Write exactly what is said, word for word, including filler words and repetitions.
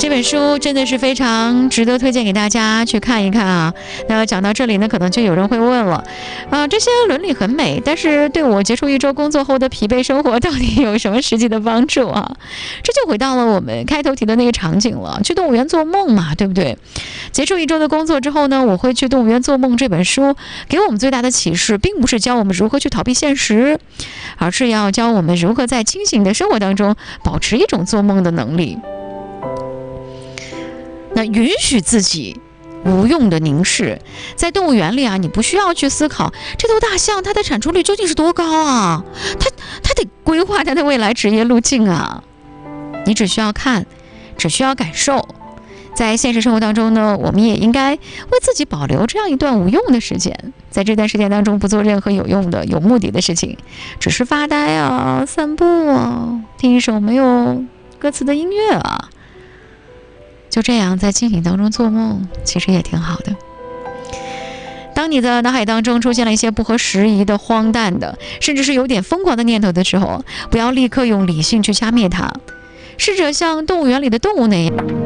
这本书真的是非常值得推荐给大家去看一看啊。那讲到这里呢，可能就有人会问了，啊，这些伦理很美，但是对我结束一周工作后的疲惫生活到底有什么实际的帮助啊？这就回到了我们开头提的那个场景了，去动物园做梦嘛，对不对？结束一周的工作之后呢，我会去动物园做梦。这本书给我们最大的启示，并不是教我们如何去逃避现实，而是要教我们如何在清醒的生活当中保持一种做梦的能力。那允许自己无用的凝视，在动物园里啊，你不需要去思考这头大象它的产出率究竟是多高啊，它它得规划它的未来职业路径啊。你只需要看，只需要感受。在现实生活当中呢，我们也应该为自己保留这样一段无用的时间，在这段时间当中不做任何有用的、有目的的事情，只是发呆啊、散步啊，听一首没有歌词的音乐啊。就这样在清醒当中做梦，其实也挺好的。当你的脑海当中出现了一些不合时宜的、荒诞的，甚至是有点疯狂的念头的时候，不要立刻用理性去掐灭它，试着像动物园里的动物那样。